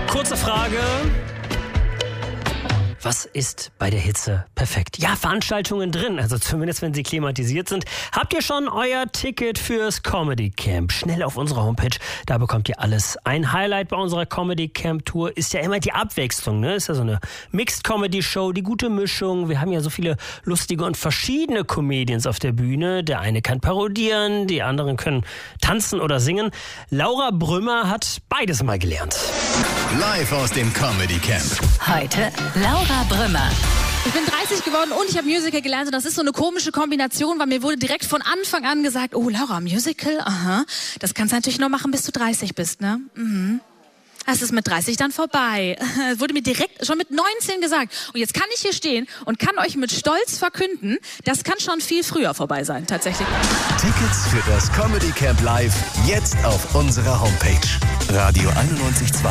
Kurze Frage. Was ist bei der Hitze perfekt? Ja, Veranstaltungen drin, also zumindest wenn sie klimatisiert sind. Habt ihr schon euer Ticket fürs Comedy Camp? Schnell auf unserer Homepage, da bekommt ihr alles. Ein Highlight bei unserer Comedy Camp Tour ist ja immer die Abwechslung, ne? Ist ja so eine Mixed Comedy Show, die gute Mischung. Wir haben ja so viele lustige und verschiedene Comedians auf der Bühne. Der eine kann parodieren, die anderen können tanzen oder singen. Laura Brümmer hat beides mal gelernt. Live aus dem Comedy Camp. Heute Laura Brümmer. Ich bin 30 geworden und ich habe Musical gelernt und das ist so eine komische Kombination, weil mir wurde direkt von Anfang an gesagt, oh Laura, Musical, aha, das kannst du natürlich nur machen, bis du 30 bist, ne? Mhm. Das ist mit 30 dann vorbei. Wurde mir direkt schon mit 19 gesagt. Und jetzt kann ich hier stehen und kann euch mit Stolz verkünden, das kann schon viel früher vorbei sein, tatsächlich. Tickets für das Comedy Camp Live jetzt auf unserer Homepage. Radio 91.2